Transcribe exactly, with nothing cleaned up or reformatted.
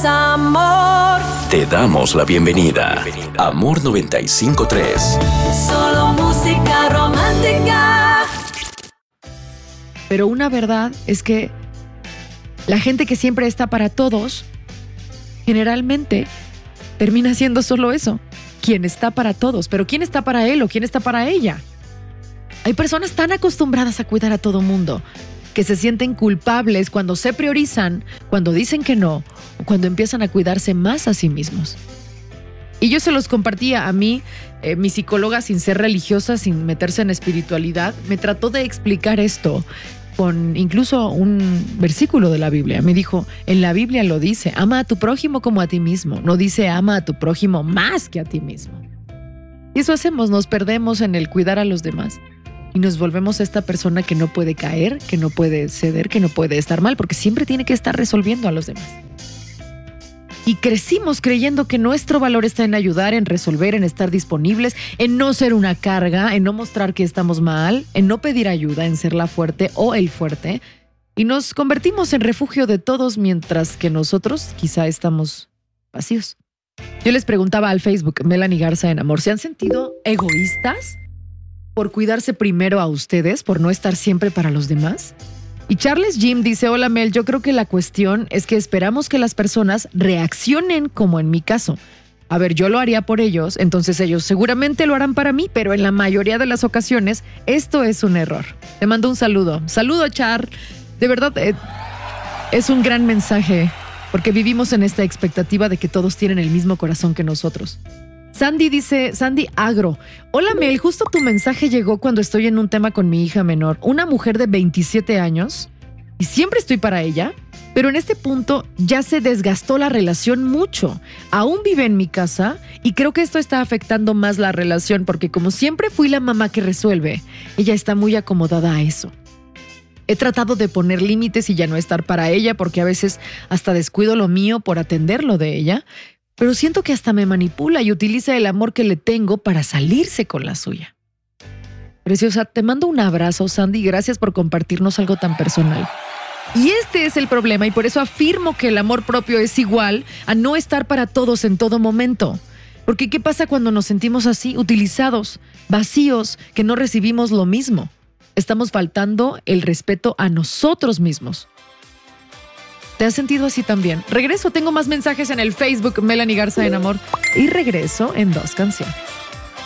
es amor. Te damos la bienvenida. Amor noventa y cinco punto tres. Solo música romántica. Pero una verdad es que la gente que siempre está para todos, generalmente termina siendo solo eso. Quien está para todos. Pero ¿quién está para él o quién está para ella? Hay personas tan acostumbradas a cuidar a todo mundo que se sienten culpables cuando se priorizan, cuando dicen que no, o cuando empiezan a cuidarse más a sí mismos. Y yo se los compartía a mí, eh, mi psicóloga, sin ser religiosa, sin meterse en espiritualidad, me trató de explicar esto con incluso un versículo de la Biblia. Me dijo, en la Biblia lo dice, ama a tu prójimo como a ti mismo. No dice ama a tu prójimo más que a ti mismo. Y eso hacemos, nos perdemos en el cuidar a los demás. Y nos volvemos esta persona que no puede caer, que no puede ceder, que no puede estar mal, porque siempre tiene que estar resolviendo a los demás. Y crecimos creyendo que nuestro valor está en ayudar, en resolver, en estar disponibles, en no ser una carga, en no mostrar que estamos mal, en no pedir ayuda, en ser la fuerte o el fuerte. Y nos convertimos en refugio de todos mientras que nosotros quizá estamos vacíos. Yo les preguntaba al Facebook, Melanie Garza en Amor, ¿se han sentido egoístas por cuidarse primero a ustedes, por no estar siempre para los demás? Y Charles Jim dice, hola Mel, yo creo que la cuestión es que esperamos que las personas reaccionen como en mi caso. A ver, yo lo haría por ellos, entonces ellos seguramente lo harán para mí, pero en la mayoría de las ocasiones esto es un error. Te mando un saludo. Saludo, Char. De verdad, eh, es un gran mensaje, porque vivimos en esta expectativa de que todos tienen el mismo corazón que nosotros. Sandy dice, Sandy Agro, hola Mel, justo tu mensaje llegó cuando estoy en un tema con mi hija menor, una mujer de veintisiete años, y siempre estoy para ella, pero en este punto ya se desgastó la relación mucho. Aún vive en mi casa y creo que esto está afectando más la relación porque como siempre fui la mamá que resuelve, ella está muy acomodada a eso. He tratado de poner límites y ya no estar para ella porque a veces hasta descuido lo mío por atender lo de ella, pero siento que hasta me manipula y utiliza el amor que le tengo para salirse con la suya. Preciosa, te mando un abrazo, Sandy, gracias por compartirnos algo tan personal. Y este es el problema y por eso afirmo que el amor propio es igual a no estar para todos en todo momento. Porque ¿qué pasa cuando nos sentimos así, utilizados, vacíos, que no recibimos lo mismo? Estamos faltando el respeto a nosotros mismos. ¿Te has sentido así también? Regreso, tengo más mensajes en el Facebook Melanie Garza en Amor y regreso en dos canciones.